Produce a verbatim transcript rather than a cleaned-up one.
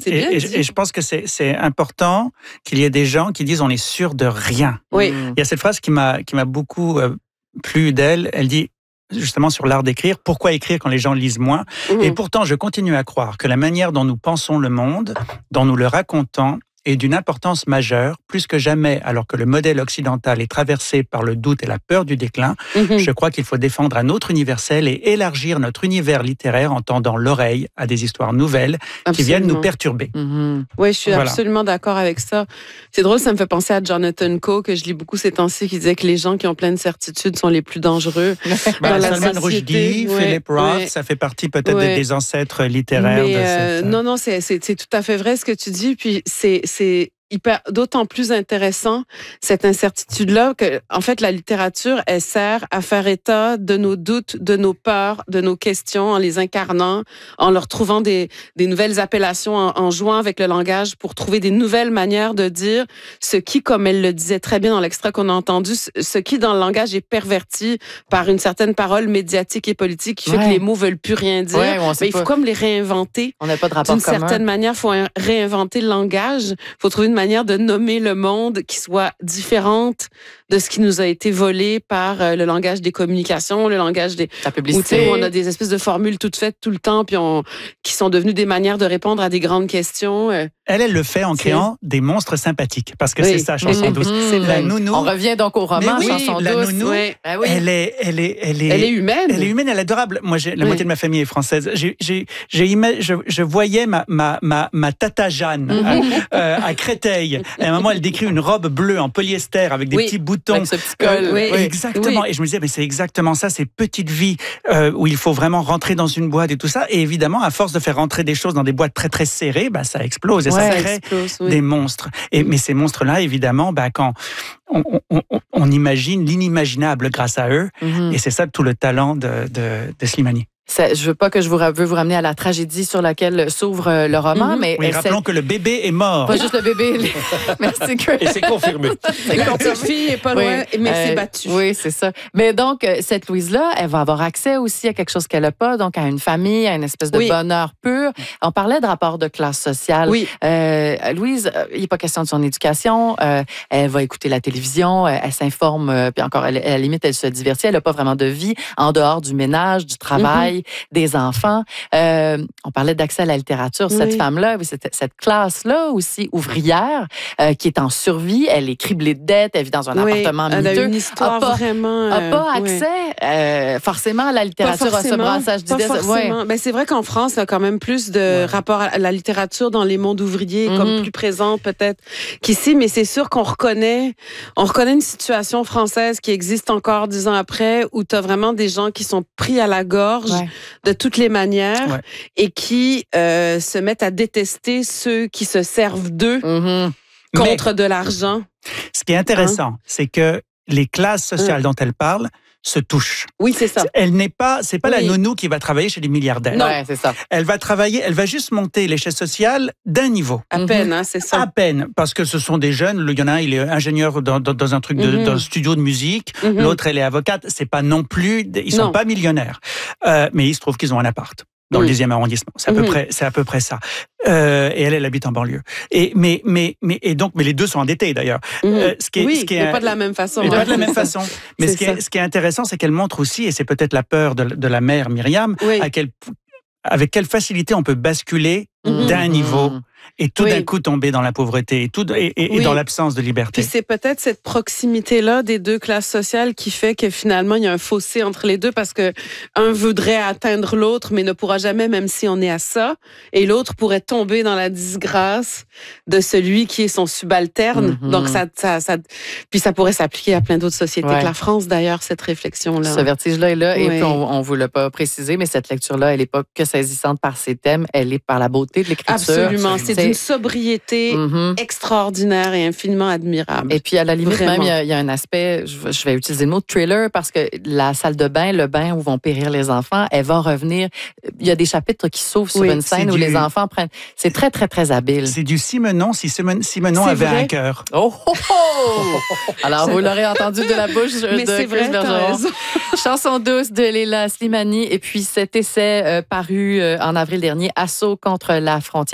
C'est bien et, dit. et je pense que c'est, c'est important qu'il y ait des gens qui disent on est sûr de rien. Oui. Il y a cette phrase qui m'a, qui m'a beaucoup euh, plu d'elle. Elle dit justement sur l'art d'écrire, pourquoi écrire quand les gens lisent moins? Mmh. Et pourtant, je continue à croire que la manière dont nous pensons le monde, dont nous le racontons, est d'une importance majeure, plus que jamais, alors que le modèle occidental est traversé par le doute et la peur du déclin. Mmh. Je crois qu'il faut défendre un autre universel et élargir notre univers littéraire en tendant l'oreille à des histoires nouvelles Absolument. qui viennent nous perturber. Mm-hmm. Oui, je suis Voilà. absolument d'accord avec ça. C'est drôle, ça me fait penser à Jonathan Coe, que je lis beaucoup ces temps-ci, qui disait que les gens qui ont pleine certitude sont les plus dangereux. Ben, dans la Salman société. Rushdie, Ouais, Philip Roth, ouais. ça fait partie peut-être Ouais. des ancêtres littéraires. Mais de euh, cette... non, non, c'est, c'est, c'est tout à fait vrai ce que tu dis. Puis c'est, c'est hyper, d'autant plus intéressant, cette incertitude-là, que, en fait, la littérature, elle sert à faire état de nos doutes, de nos peurs, de nos questions, en les incarnant, en leur trouvant des, des nouvelles appellations, en, en jouant avec le langage pour trouver des nouvelles manières de dire ce qui, comme elle le disait très bien dans l'extrait qu'on a entendu, ce qui, dans le langage, est perverti par une certaine parole médiatique et politique qui fait Ouais. que les mots veulent plus rien dire. Ouais, on sait Mais il faut pas. comme les réinventer. On n'a pas de rapport D'une commun. certaine manière, il faut un- réinventer le langage. Il faut trouver une manière de nommer le monde qui soit différente de ce qui nous a été volé par euh, le langage des communications, le langage des... La Où, tu publicité. sais, on a des espèces de formules toutes faites tout le temps, puis on... qui sont devenues des manières de répondre à des grandes questions. euh. Elle, elle le fait en C'est- créant des monstres sympathiques, parce que Oui. c'est ça, chanson Mhm. douce. C'est vrai. La nounou, On revient donc au roman, Mais oui, chanson la douce. nounou, Ouais. Ben oui. elle est, elle est, elle est, Elle est humaine. Elle est humaine, elle est adorable. Moi, j'ai, la Oui. moitié de ma famille est française. J'ai, j'ai, j'ai ima- je, je voyais ma, ma, ma, ma tata Jeanne à, euh, à Créteil. Et à un moment, elle décrit une robe bleue en polyester avec des Oui. petits boutons. Avec ce petit col. Oui. Oui, exactement. Oui. Et je me disais, mais c'est exactement ça, ces petites vies euh, où il faut vraiment rentrer dans une boîte et tout ça. Et évidemment, à force de faire rentrer des choses dans des boîtes très très serrées, bah, ça explose et Ouais, ça Ça crée explose, oui. des monstres. Et, mais ces monstres-là, évidemment, bah, quand on, on, on, on imagine l'inimaginable grâce à eux, Mhm. et c'est ça tout le talent de, de, de Slimani. Ça, je veux pas que je vous ra- veux vous ramener à la tragédie sur laquelle s'ouvre euh, le roman, Mhm. mais Oui, euh, rappelons c'est que le bébé est mort. pas juste le bébé. les- Merci, Chris. Et c'est confirmé. La petite fille est pas loin, Oui. mais Euh, c'est battu. Oui, c'est ça. Mais donc, euh, cette Louise-là, elle va avoir accès aussi à quelque chose qu'elle n'a pas, donc à une famille, à une espèce de Oui. bonheur pur. On parlait de rapport de classe sociale. Oui. Euh, Louise, euh, il n'est pas question de son éducation. Euh, elle va écouter la télévision, elle, elle s'informe, euh, puis encore, elle, à la limite, elle se divertit. Elle n'a pas vraiment de vie en dehors du ménage, du travail, des enfants. Euh, on parlait d'accès à la littérature. Cette Oui. femme-là, cette, cette classe-là aussi, ouvrière, euh, qui est en survie, elle est criblée de dettes, elle vit dans un Oui, appartement elle a miteux. une histoire a pas, vraiment... a euh, pas ouais. accès euh, forcément à la Pas littérature, à ce forcément, brassage pas d'idées. forcément. Ben, c'est vrai qu'en France, il y a quand même plus de Ouais. rapport à la littérature dans les mondes ouvriers, Mhm. comme plus présente peut-être qu'ici, mais c'est sûr qu'on reconnaît, on reconnaît une situation française qui existe encore dix ans après, où tu as vraiment des gens qui sont pris à la gorge Ouais. de toutes les manières Ouais. et qui euh, se mettent à détester ceux qui se servent d'eux Mhm. Mais contre de l'argent. ce qui est intéressant, c'est que les classes sociales dont elle parle se touchent. Oui, c'est ça. Elle n'est pas, c'est pas Oui. la nounou qui va travailler chez les milliardaires. Ouais, c'est ça. Elle va travailler, elle va juste monter l'échelle sociale d'un niveau. À Mhm. peine, hein, c'est ça. À peine, parce que ce sont des jeunes. Il y en a un, il est ingénieur dans, dans, dans un truc de Mhm. dans un studio de musique. Mhm. L'autre, elle est avocate. C'est pas non plus, ils sont Non. pas millionnaires, euh, mais il se trouve qu'ils ont un appart dans le Mhm. dixième arrondissement. C'est à peu Mhm. près, c'est à peu près ça. Euh, et elle, elle habite en banlieue. Et mais mais mais et donc, mais les deux sont endettés d'ailleurs. Mhm. Euh, ce qui est, oui, ce qui est mais pas de la même façon. mais hein. pas de la même façon. Mais C'est ce qui, ça. est, ce qui est intéressant, c'est qu'elle montre aussi, et c'est peut-être la peur de, de la mère Myriam, Oui. à quel, avec quelle facilité on peut basculer Mhm. d'un niveau et tout Oui. d'un coup tomber dans la pauvreté et, tout, et, et- et Oui. dans l'absence de liberté. Puis c'est peut-être cette proximité-là des deux classes sociales qui fait que finalement, il y a un fossé entre les deux parce que un voudrait atteindre l'autre, mais ne pourra jamais, même si on est à ça. Et l'autre pourrait tomber dans la disgrâce de celui qui est son subalterne. Mhm. Donc, ça, ça, ça, puis ça pourrait s'appliquer à plein d'autres sociétés Ouais. que la France, d'ailleurs, cette réflexion-là. Ce vertige-là est là, et Oui. puis on ne vous l'a pas précisé, mais cette lecture-là, elle n'est pas que saisissante par ses thèmes, elle est par la beauté de l'écriture. Absolument. C'est C'est- d'une sobriété Mhm. extraordinaire et infiniment admirable. Et puis, à la limite, Vraiment. même, il y, a, il y a un aspect, je, vais- je vais utiliser le mot thriller, parce que la salle de bain, le bain où vont périr les enfants, elle va revenir. Il y a des chapitres qui s'ouvrent sur Oui, une scène c'est où du- les enfants prennent. C'est très, très, très habile. C'est du Simenon si Simon- Simenon C'est avait vrai. un cœur. Oh, oh, oh! Alors, vous l'aurez entendu de la bouche Mais de c'est Chris vrai, t'as Bergeron. raison. Chanson douce de Léla Slimani. Et puis, cet essai euh, paru euh, en avril dernier, Assaut contre la frontière.